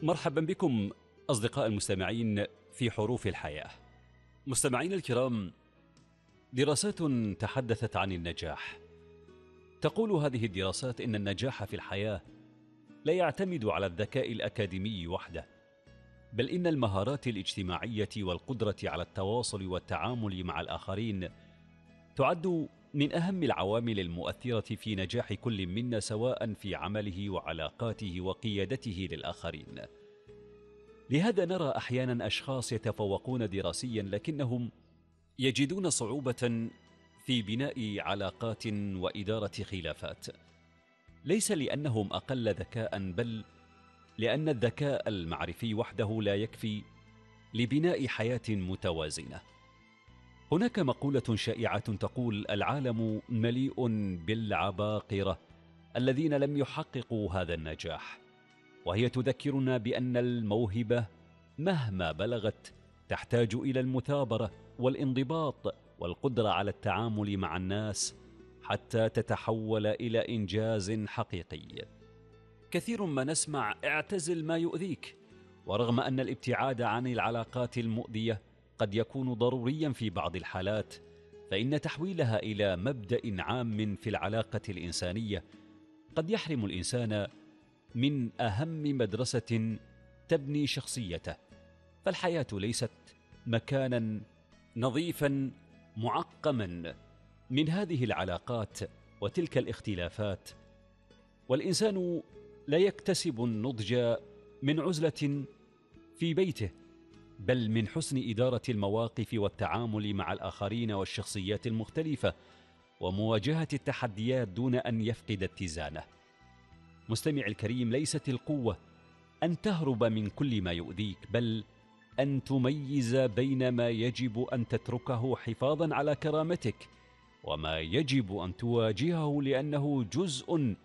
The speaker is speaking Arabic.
مرحبا بكم أصدقاء المستمعين في حروف الحياة. مستمعين الكرام، دراسات تحدثت عن النجاح. تقول هذه الدراسات إن النجاح في الحياة لا يعتمد على الذكاء الأكاديمي وحده، بل إن المهارات الاجتماعية والقدرة على التواصل والتعامل مع الآخرين تعد من أهم العوامل المؤثرة في نجاح كل منا، سواء في عمله وعلاقاته وقيادته للآخرين. لهذا نرى أحيانا أشخاص يتفوقون دراسيا لكنهم يجدون صعوبة في بناء علاقات وإدارة خلافات، ليس لأنهم أقل ذكاء، بل لأن الذكاء المعرفي وحده لا يكفي لبناء حياة متوازنة. هناك مقولة شائعة تقول: العالم مليء بالعباقرة الذين لم يحققوا هذا النجاح، وهي تذكرنا بأن الموهبة مهما بلغت تحتاج إلى المثابرة والانضباط والقدرة على التعامل مع الناس حتى تتحول إلى إنجاز حقيقي. كثير ما نسمع: اعتزل ما يؤذيك، ورغم أن الابتعاد عن العلاقات المؤذية قد يكون ضروريا في بعض الحالات، فإن تحويلها إلى مبدأ عام في العلاقة الإنسانية قد يحرم الإنسان من أهم مدرسة تبني شخصيته. فالحياة ليست مكانا نظيفا معقما من هذه العلاقات وتلك الاختلافات، والإنسان لا يكتسب النضج من عزلة في بيته، بل من حسن إدارة المواقف والتعامل مع الآخرين والشخصيات المختلفة ومواجهة التحديات دون أن يفقد اتزانه. مستمع الكريم، ليست القوة أن تهرب من كل ما يؤذيك، بل أن تميز بين ما يجب أن تتركه حفاظا على كرامتك وما يجب أن تواجهه لأنه جزء